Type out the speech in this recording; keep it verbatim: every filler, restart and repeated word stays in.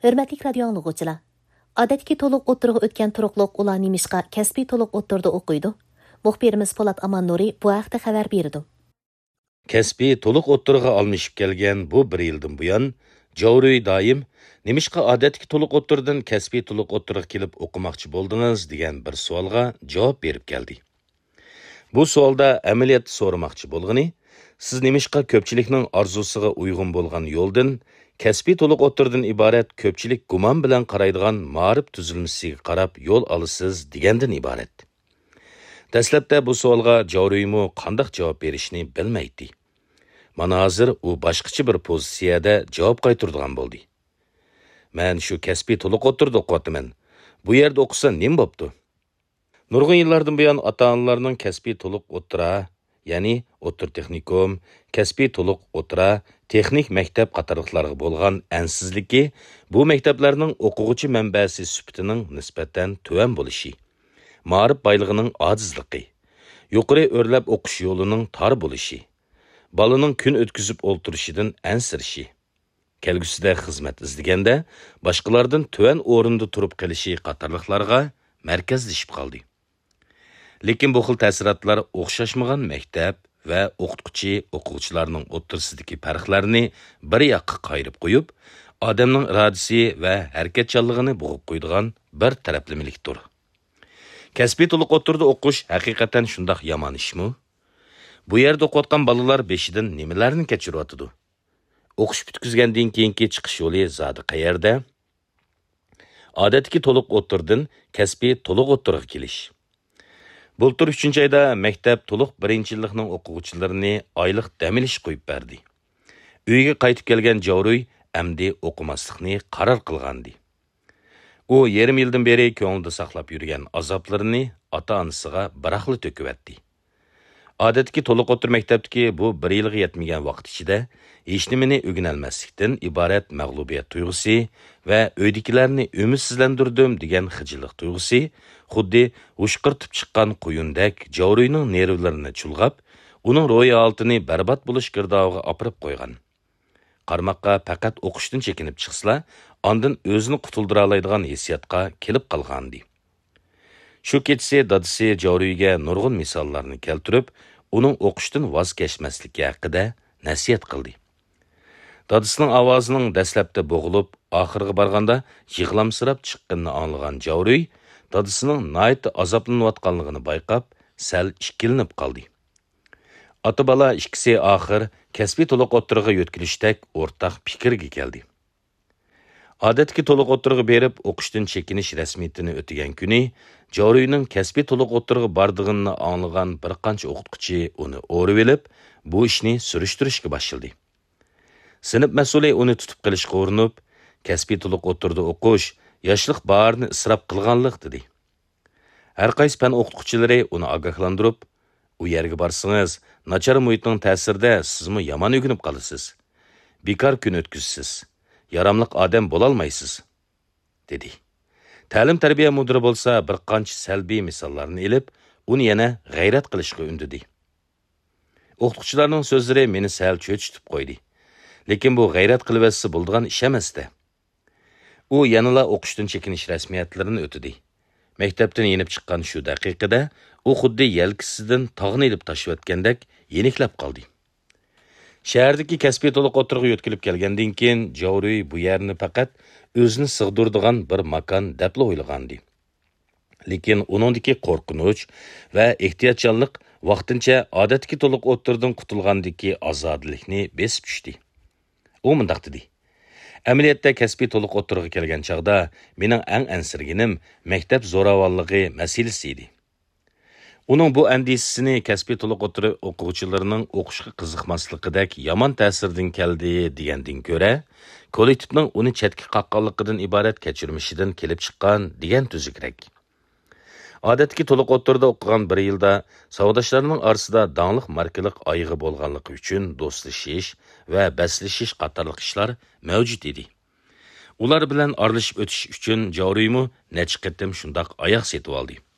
Hörmətlik radio anlıqçılar. Adətki toluq oturuq ötken turuqluq ular nemişqa kəsbi toluq oturdu oquydu. Muxbirimiz Polat Aman Nuri bu haqda xəbər berdi. Kəsbi toluq oturuğa almışıb gəlgən bu bir yıldan buyan, Jawruy daim nemişqa adətki toluq oturdan kəsbi toluq oturuq kelib oqumaqçı boldunuz degan bir sualga cavab berib gəldi. Bu sualda əməliyyat soramaqçı bolğını, siz nemişqa köpçilikning arzusiga uyğun bolğan yoldan Kəsbi toluq oturdan ibaret köpçilik guman bilan qaraydigan ma'rif tuzilmasiga qarab yo'l olasiz degandan ibaret. Dastlabda bu savolga Jawruymu qandaq javob berishni bilmaydi. Mana hozir u boshqacha bir pozitsiyada javob qaytaradigan bo'ldi. Men shu kasbiy toluq oturda o'qiyapman. Bu yerda o'qisa nima bo'pti? Nurg'un yillardan buyon ota-onalarning kasbiy toluq o'tira, ya'ni o'tir texnikum, kasbiy toluq o'tira, texnik maktab qatorliqlarga bo'lgan ansizligi bu maktablarning o'quvchi manbasi sifatining nisbatan tuvan bo'lishi, ma'rif boyligining ojizligi, yuqori o'rlab o'qish yo'lining tor bo'lishi, bolaning kun o'tkazib o'ltirishidan ansirishi, kelgusida xizmat izlaganda boshqalardan tuvan o'rinda turib qilishi qatorliqlarga markazlashib qoldi. Lekin bu xil ta'sirotlar o'xshashmagan maktab va o'qituvchi o'quvchilarning o'rtasidagi farqlarni bir yoqqa qayirib qo'yib, odamning irodasi va harakatchanligini bo'g'ib qo'ydigan bir taraflamalikdir. Kasbiy to'liq o'tirda o'qish haqiqatan shundoq yomon ishmi? Bu yerda o'qiyotgan bolalar beshidan nimalarni kechiryotidi? O'qish bitkizgandan keyingi chiqish yo'li zodi qayerda? Odatdagi to'liq o'tirdan kasbiy to'liq o'tirga kelish. Bultur uchinchi ayda maktab to'liq birinchi yillikning o'quvchilarini oylik dam olish qo'yib berdi. Uyga qaytib kelgan Jawruy amdi o'qimaslikni qaror qilgandi. U yarim yildan beri ko'nglida saqlab yurgan azoblarini ota-onasiga biraqli to'kibdi. Odatdagi to'liq o'tir maktabdagi bu bir yilga yetmagan vaqt ichida hech nimani o'rganolmaslikdan iborat mag'lubiyat tuyg'usi va uydagilarni umidsizlantirdim degan xijillik tuyg'usi xuddi ushqirtib chiqqan quyundak Jawruyning nervlarini chulg'ab, uning ro'yi altini barbod bo'lish girdog'iga opirib qo'ygan. Qarmoqqa faqat o'qishdan chekinib chiqsa, ondan o'zini qutuldira oladigan hissiyotga kelib qolgandi. Shu kechasi dadasi Jawruyga nurg'un misollarni keltirib, uning o'qishdan voz kechmasligi haqida nasihat qildi. Dadasining ovozining dastlabda bo'g'ilib, oxirga borganda yig'lamsirab chiqqanini anglagan Jawruy dadasining nayt azoblanayotganligini bayqab, sal ishkilinib qoldi. Ota-bola ikkisi oxir kasbiy to'liq o'tirga yo'tkilishdek o'rtaq fikrga keldi. Odatdagi to'liq o'tirga berib o'qishdan chekinish rasmiyatini o'tagan kuni Jawruyning kasbiy to'liq o'tirga bordig'ini anglagan bir qancha o'qituvchi uni o'rib olib, bu ishni surishtirishga boshladi. Sinf mas'uli uni tutib qilishga urinib, kasbiy to'liq o'tirda o'qish yoshlik barini isrof qilganlik dedi. Har qaysi fan o'qituvchilari uni ogohlantirib, u yerga borsangiz, nachar muhitning ta'sirida sizmi yomon o'ginib qolasiz. Bekor kun o'tkazsiz. Yaramliq odam bo'la olmaysiz, dedi. Ta'lim tarbiya mudiri bo'lsa bir qancha salbiy misollarni elib, uni yana g'ayrat qilishga undidi. O'qituvchilarning so'zlari meni sal cho'chitib qo'ydi. Lekin bu g'ayrat qilibasi bo'ldigan ish emasdi. U yanala o'qishdan chekinish rasmiyatlarini o'tidi. Maktabdan yenib chiqqan shu daqiqada u xuddi yelkisidan tog'ni ilib tashiyotgandek yeniklab qoldi. Shahardagi kasbiy to'liq o'tirga yo'tkilib kelgandan keyin Jawruy bu yerni faqat o'zini sig'dirdigan bir makon deb o'ylagandi. Lekin uningdagi qo'rqinch va ehtiyotchanlik vaqtincha odatdagi to'liq o'tirdan qutulgandagi ozodlikni besib tushdi. U mundaq dedi: Amaliyotda kasbiy to'liq o'tirga kelgan chaqda mening eng ansirginim maktab zo'ravonligi masalasi edi. Uning bu andisini kasbiy to'liq o'tiri o'quvchilarining o'qishga qiziqmasligidak yomon ta'sirdan keldi degandan ko'ra, kollektivning uni chetga qaqqanligidan iborat kechirmishidan kelib chiqqan degan tuzukrak. Odatdagi to'liq o'tirda o'qigan bir yilda savdoshlarning orasida dangliq markalik oyig'i bo'lganligi uchun do'stlashish va baslashish qatorliq ishlar mavjud edi. Ular bilan aralashib o'tish uchun Jawruymu necha qatim shundoq oyoq setib oldi.